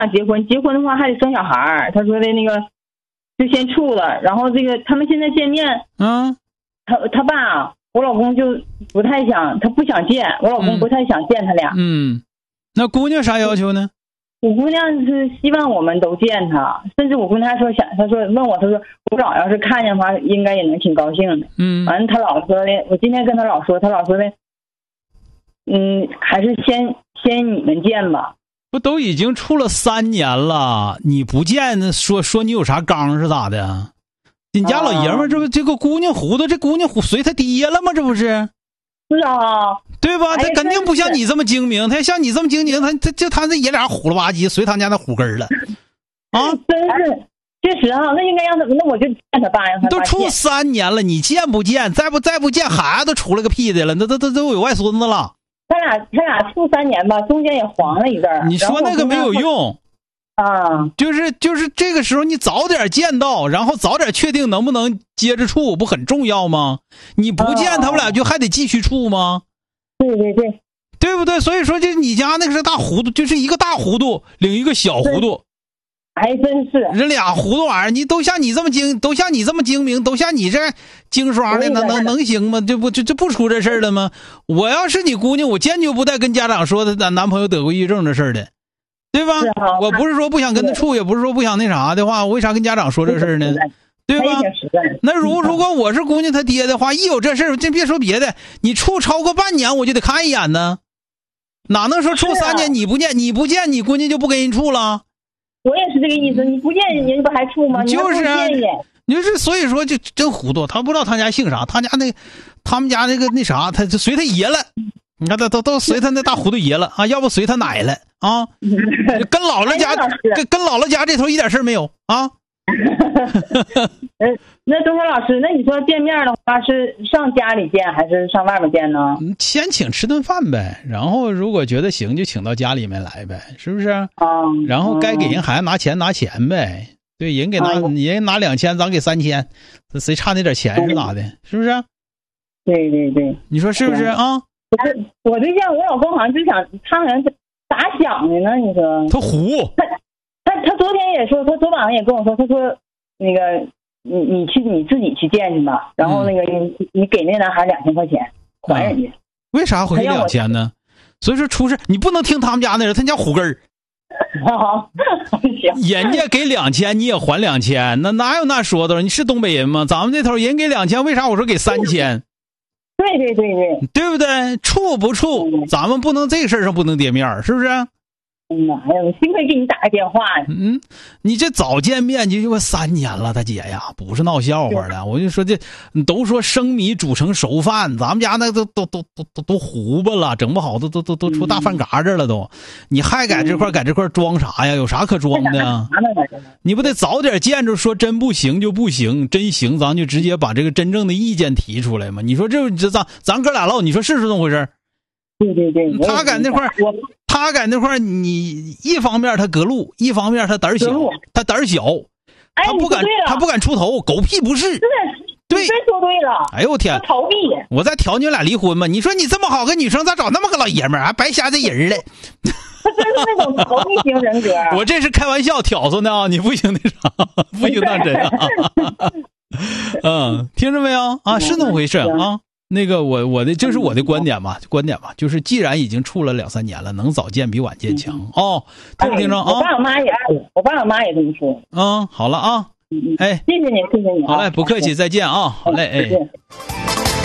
结婚，结婚的话还得生小孩儿。他说的那个就先处了，然后这个他们现在见面，他爸我老公就不太想，他不想见我老公，不太想见他俩。 那姑娘啥要求呢？ 我姑娘是希望我们都见他，甚至我跟他说他说问我，他说我姥要是看见的话，应该也能挺高兴的。完了他老说的，我今天跟他老说，他老说的，还是先你们见吧。 不都已经处了3年了，你不见说你有啥刚是咋的？你家老爷们这不这个姑娘糊涂，这姑娘随他爹了吗？这不是？ 是啊， 对吧？他肯定不像你这么精明，他像你这么精明，他这爷俩虎了吧唧，随他家那虎根了啊！ 真是，确实啊，那应该让他，那我就见他爸，让他爸都处3年了，你见不见？再不见，孩子都出了个屁的了，那都有外孙子了。 他俩处3年吧，中间也黄了一阵儿。 你说那个没有用啊， 就是这个时候你早点见到，然后早点确定能不能接着处，不很重要吗？你不见他们俩就还得继续处吗？对不对？所以说这你家那个是大糊涂，就是一个大糊涂领一个小糊涂。 还真是人俩糊涂玩意儿，你都像你这么精明，都像你这精刷的，能行吗？这不出这事儿了吗？我要是你姑娘，我坚决不带跟家长说的咱男朋友得过抑郁症这事儿的，对吧？我不是说不想跟他处，也不是说不想那啥的话，我为啥跟家长说这事儿呢？对吧？那如果我是姑娘他爹的话，一有这事儿，真别说别的，你处超过半年我就得看一眼呢，哪能说处3年你不见，你姑娘就不跟人处了？ 我也是这个意思，你不见人不还处吗？ 就是啊，你就是所以说就真糊涂，他不知道他家姓啥，他们家那啥，他就随他爷了。你看他都随他那大糊涂爷了啊，要不随他奶了啊？跟姥姥家跟姥姥家这头一点事儿没有啊？ 那钟晓老师，那你说见面的话是上家里见还是上外面见呢？ 先请吃顿饭呗，然后如果觉得行就请到家里面来呗，是不是？然后该给人孩子拿钱呗，对，人人拿2000，咱给3000，谁差那点钱是咋的？是不是？ 对， 你说是不是啊？ 我对象，我老公好像就想，他好像是咋想的呢？你说他胡， 他昨天也说，他昨晚上也跟我说，他说那个你自己去见去吧，然后那个你给那男孩2000块钱还人家。 为啥回2000呢？所以说出事你不能听他们家那人，他家虎根儿。人家给2000你也还2000，那哪有那说的？你是东北人吗？咱们这头人给2000，为啥我说给3000？对不对？处不处，咱们不能这个事儿上不能跌面，是不是？ 哎呀，我幸亏给你打个电话呀。 你这早见面就3年了，大姐呀，不是闹笑话的。我就说都说生米煮成熟饭，咱们家那都糊巴了，整不好都出大饭嘎子了都。你还在这块装啥呀？有啥可装的？你不得早点见着说真不行就不行，真行咱就直接把这个真正的意见提出来嘛。你说咱哥俩唠，你说是这么回事？ 对， 他在那块你一方面他隔路，一方面他胆小，他不敢出头，狗屁不是。对， 真说对了。 哎呦我天， 逃避。 我再挑你俩离婚吧。你说你这么好个女生，咋找那么个老爷们儿，还白瞎这人了？ 他真是那种逃避型人格。 我这是开玩笑挑唆呢，你不行那啥，不行当真啊。听着没有啊？是那么回事啊。那个我的就是我的观点吧，就是既然已经处了2-3年了，能早见比晚见强哦。听不听着啊？ 我爸我妈也这么说。 好了啊。 谢谢你。 好嘞，不客气，再见啊。好嘞，哎。